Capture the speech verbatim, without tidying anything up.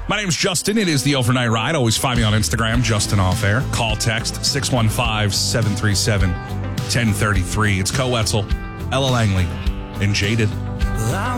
My name's Justin. It is the Overnight Ride. Always find me on Instagram, Justin Off Air. Call, text, six one five, seven three seven, one zero three three. It's Co Wetzel, Ella Langley, and Jaded.